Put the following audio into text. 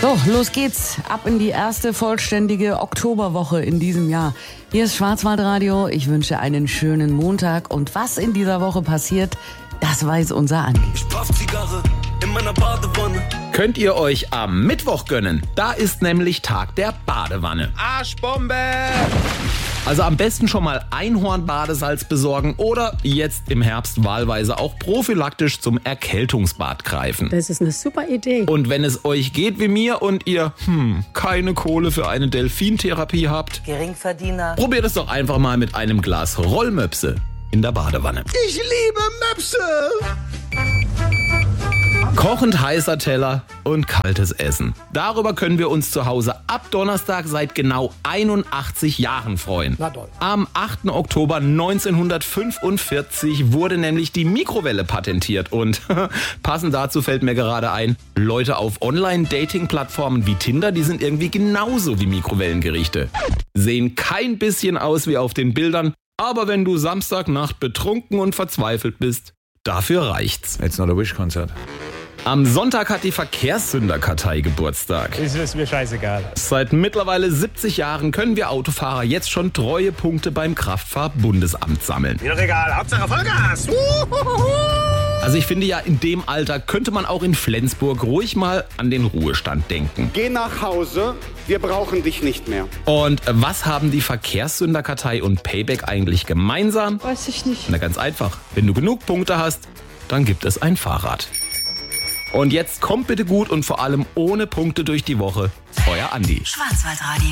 So, los geht's. Ab in die erste vollständige Oktoberwoche in diesem Jahr. Hier ist Schwarzwaldradio. Ich wünsche einen schönen Montag. Und was in dieser Woche passiert, das weiß unser Andi. Ich puff Zigarre in meiner Badewanne. Könnt ihr euch am Mittwoch gönnen. Da ist nämlich Tag der Badewanne. Arschbombe! Also am besten schon mal Einhornbadesalz besorgen oder jetzt im Herbst wahlweise auch prophylaktisch zum Erkältungsbad greifen. Das ist eine super Idee. Und wenn es euch geht wie mir und ihr keine Kohle für eine Delfintherapie habt, Geringverdiener. probiert es doch einfach mal mit einem Glas Rollmöpse in der Badewanne. Ich liebe Möpse! Kochend heißer Teller und kaltes Essen. Darüber können wir uns zu Hause ab Donnerstag seit genau 81 Jahren freuen. Na toll. Am 8. Oktober 1945 wurde nämlich die Mikrowelle patentiert und passend dazu fällt mir gerade ein, Leute auf Online-Dating-Plattformen wie Tinder, die sind irgendwie genauso wie Mikrowellengerichte. Sehen kein bisschen aus wie auf den Bildern, aber wenn du Samstagnacht betrunken und verzweifelt bist, dafür reicht's. It's not a Wish-Konzert. Am Sonntag hat die Verkehrssünderkartei Geburtstag. Ist mir scheißegal. Seit mittlerweile 70 Jahren können wir Autofahrer jetzt schon Treuepunkte beim Kraftfahrt-Bundesamt sammeln. Mir doch egal, Hauptsache Vollgas! Also ich finde ja, in dem Alter könnte man auch in Flensburg ruhig mal an den Ruhestand denken. Geh nach Hause, wir brauchen dich nicht mehr. Und was haben die Verkehrssünderkartei und Payback eigentlich gemeinsam? Weiß ich nicht. Na ganz einfach, wenn du genug Punkte hast, dann gibt es ein Fahrrad. Und jetzt kommt bitte gut und vor allem ohne Punkte durch die Woche. Euer Andi. Schwarzwaldradio.